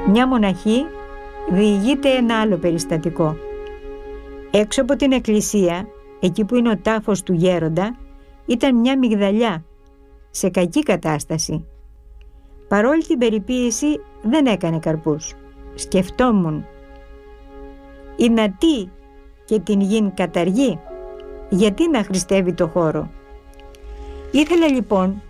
Μια μοναχή διηγείται ένα άλλο περιστατικό. Έξω από την εκκλησία, εκεί που είναι ο τάφος του γέροντα, ήταν μια μυγδαλιά σε κακή κατάσταση. Παρόλη την περιποίηση δεν έκανε καρπούς. Σκεφτόμουν, η νατή και την γην καταργεί, γιατί να χρηστεύει το χώρο. Ήθελα λοιπόν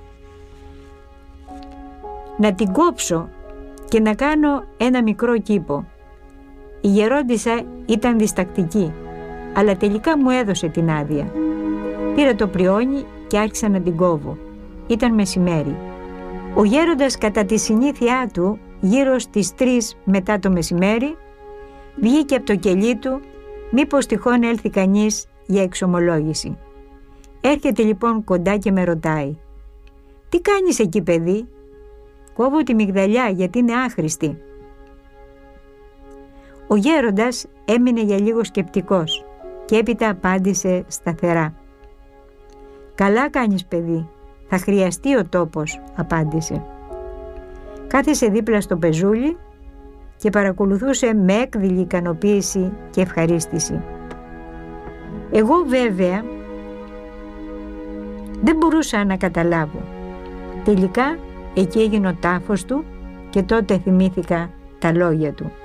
να την κόψω και να κάνω ένα μικρό κήπο. Η γερόντισσα ήταν διστακτική, αλλά τελικά μου έδωσε την άδεια. Πήρα το πριόνι και άρχισα να την κόβω. Ήταν μεσημέρι. Ο γέροντας, κατά τη συνήθειά του, γύρω στις 3 μετά το μεσημέρι, βγήκε από το κελί του, μήπως τυχόν έλθει κανείς για εξομολόγηση. Έρχεται λοιπόν κοντά και με ρωτάει, «Τι κάνεις εκεί, παιδί?» «Κόβω τη μυγδαλιά γιατί είναι άχρηστη». Ο γέροντας έμεινε για λίγο σκεπτικός και έπειτα απάντησε σταθερά, «Καλά κάνεις, παιδί, θα χρειαστεί ο τόπος», απάντησε. Κάθισε δίπλα στο πεζούλι και παρακολουθούσε με έκδηλη ικανοποίηση και ευχαρίστηση. Εγώ βέβαια δεν μπορούσα να καταλάβω. Τελικά εκεί έγινε ο τάφος του και τότε θυμήθηκα τα λόγια του.